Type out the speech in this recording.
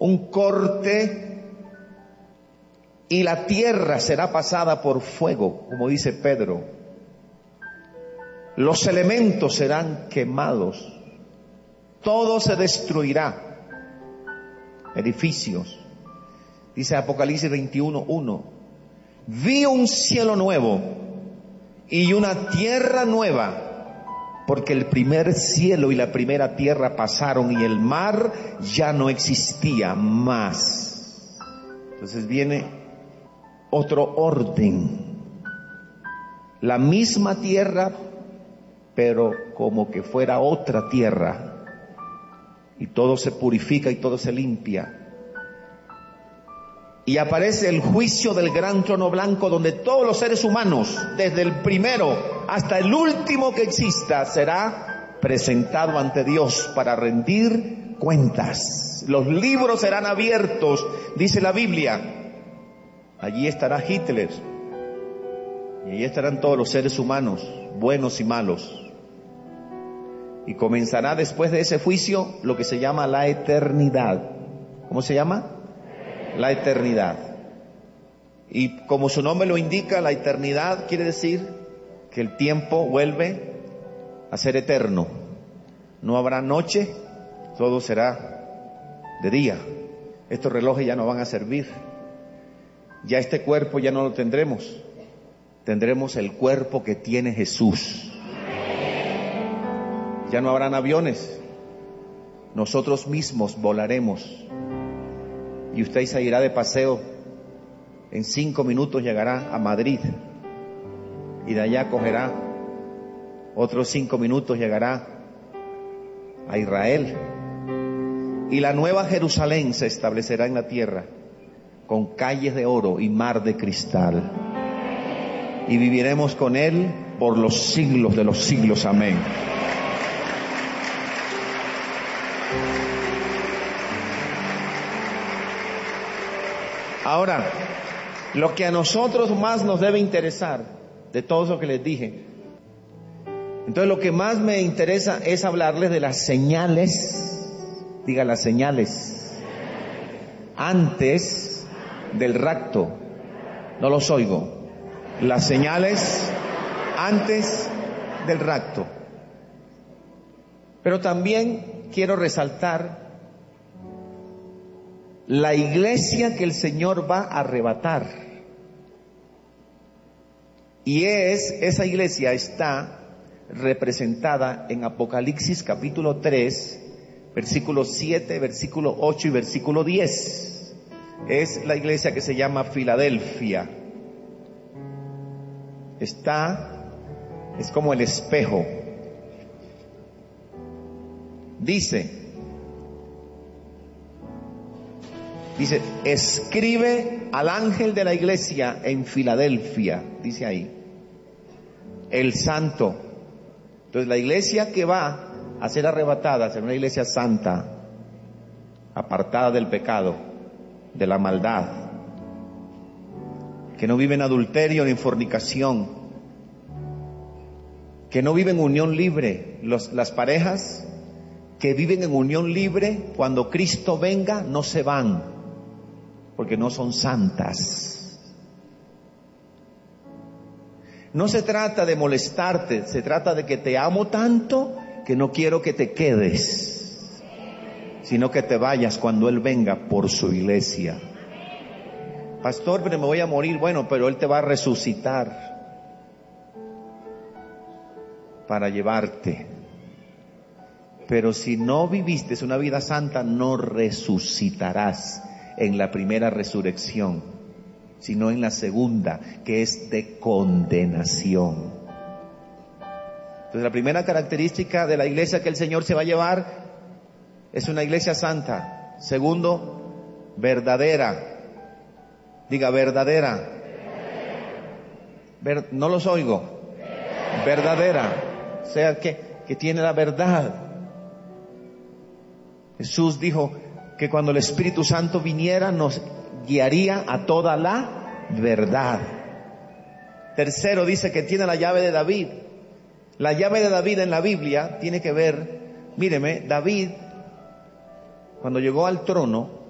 un corte, y la tierra será pasada por fuego, como dice Pedro. Los elementos serán quemados, todo se destruirá, edificios. Dice Apocalipsis 21:1, vi un cielo nuevo y una tierra nueva, porque el primer cielo y la primera tierra pasaron y el mar ya no existía más. Entonces viene otro orden, la misma tierra, pero como que fuera otra tierra, y todo se purifica y todo se limpia. Y aparece el juicio del gran trono blanco, donde todos los seres humanos, desde el primero hasta el último que exista, será presentado ante Dios para rendir cuentas. Los libros serán abiertos, dice la Biblia. Allí estará Hitler, y allí estarán todos los seres humanos, buenos y malos. Y comenzará después de ese juicio lo que se llama la eternidad. ¿Cómo se llama? La eternidad. Y como su nombre lo indica, la eternidad quiere decir que el tiempo vuelve a ser eterno. No habrá noche, todo será de día. Estos relojes ya no van a servir. Ya este cuerpo ya no lo tendremos. Tendremos el cuerpo que tiene Jesús. Ya no habrán aviones. Nosotros mismos volaremos. Y usted se irá de paseo. En 5 minutos llegará a Madrid. Y de allá cogerá otros 5 minutos, llegará a Israel. Y la nueva Jerusalén se establecerá en la tierra, con calles de oro y mar de cristal. Y viviremos con Él por los siglos de los siglos. Amén. Ahora, lo que a nosotros más nos debe interesar, de todo eso que les dije, entonces lo que más me interesa es hablarles de las señales, diga las señales, antes del rapto. No los oigo. Las señales antes del rapto. Pero también quiero resaltar la iglesia que el Señor va a arrebatar. Y esa iglesia está representada en Apocalipsis capítulo 3, versículo 7, versículo 8 y versículo 10. Es la iglesia que se llama Filadelfia. Es como el espejo. Dice, escribe al ángel de la iglesia en Filadelfia, dice ahí, el santo. Entonces la iglesia que va a ser arrebatada será una iglesia santa, apartada del pecado, de la maldad, que no vive en adulterio ni en fornicación, que no vive en unión libre. Las parejas que viven en unión libre, cuando Cristo venga, no se van, porque no son santas. No se trata de molestarte, se trata de que te amo tanto que no quiero que te quedes, sino que te vayas cuando Él venga por su iglesia. Pastor, pero me voy a morir. Bueno, pero Él te va a resucitar para llevarte. Pero si no viviste una vida santa, no resucitarás en la primera resurrección, sino en la segunda, que es de condenación. Entonces la primera característica de la iglesia que el Señor se va a llevar es una iglesia santa. Segundo, verdadera. Diga verdadera. No los oigo. Verdadera. O sea que tiene la verdad. Jesús dijo que cuando el Espíritu Santo viniera nos guiaría a toda la verdad. Tercero, dice que tiene la llave de David. La llave de David en la Biblia tiene que ver, míreme, David, cuando llegó al trono,